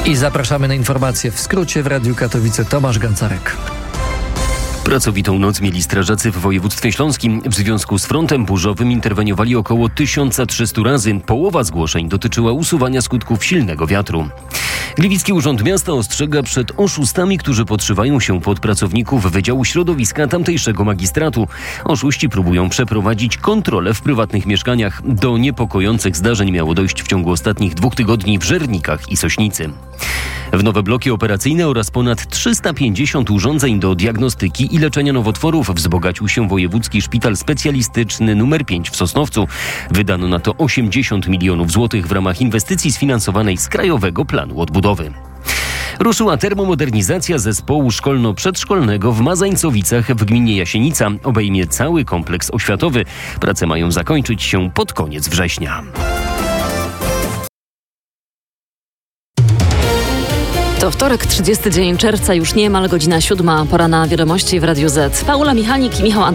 I zapraszamy na informacje w skrócie w Radiu Katowice. Tomasz Gancarek. Pracowitą noc mieli strażacy w województwie śląskim. W związku z frontem burzowym interweniowali około 1300 razy. Połowa zgłoszeń dotyczyła usuwania skutków silnego wiatru. Gliwicki Urząd Miasta ostrzega przed oszustami, którzy podszywają się pod pracowników Wydziału Środowiska tamtejszego magistratu. Oszuści próbują przeprowadzić kontrolę w prywatnych mieszkaniach. Do niepokojących zdarzeń miało dojść w ciągu ostatnich 2 tygodni w Żernikach i Sośnicy. W nowe bloki operacyjne oraz ponad 350 urządzeń do diagnostyki i leczenia nowotworów wzbogacił się Wojewódzki Szpital Specjalistyczny nr 5 w Sosnowcu. Wydano na to 80 milionów złotych w ramach inwestycji sfinansowanej z Krajowego Planu Odbudowy. Ruszyła termomodernizacja zespołu szkolno-przedszkolnego w Mazańcowicach w gminie Jasienica. Obejmie cały kompleks oświatowy. Prace mają zakończyć się pod koniec września. To wtorek, 30 dzień czerwca, już niemal godzina 7. Pora na wiadomości w Radiu Z. Paula Michalik i Michał